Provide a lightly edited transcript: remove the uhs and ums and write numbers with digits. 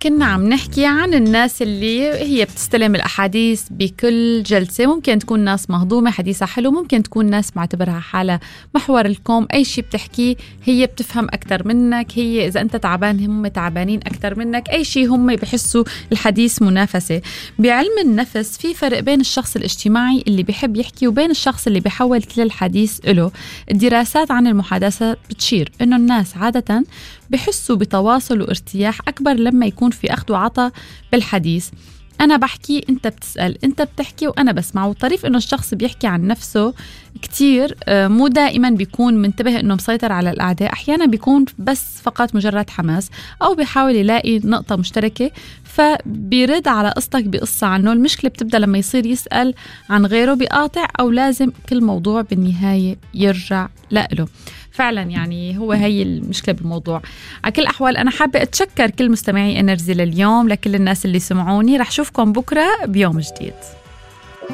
كنا عم نحكي عن الناس اللي هي بتستلم الأحاديث بكل جلسة. ممكن تكون ناس مهضومة حديثها حلو، ممكن تكون ناس معتبرها حالة محور الكوم، أي شيء بتحكيه هي بتفهم أكتر منك، هي إذا أنت تعبان هم تعبانين أكتر منك، أي شيء هم بيحسوا الحديث منافسة. بعلم النفس في فرق بين الشخص الاجتماعي اللي بيحب يحكي وبين الشخص اللي بيحول كل الحديث له. الدراسات عن المحادثة بتشير إنه الناس عادة بحسوا بتواصل وارتياح أكبر لما يكون في أخذ وعطاء بالحديث. أنا بحكي، أنت بتسأل، أنت بتحكي وأنا بسمع. والطريف إنه الشخص بيحكي عن نفسه كتير مو دائما بيكون منتبه إنه مسيطر على القعدة، أحيانا بيكون بس فقط مجرد حماس أو بيحاول يلاقي نقطة مشتركة فبيرد على قصتك بقصة عنه. المشكلة بتبدأ لما يصير يسأل عن غيره بقاطع أو لازم كل موضوع بالنهاية يرجع له. فعلا يعني هو هي المشكلة بالموضوع. على كل الأحوال أنا حابة أتشكر كل مستمعي إنرجي لليوم، لكل الناس اللي سمعوني. رح شوفكم بكرة بيوم جديد.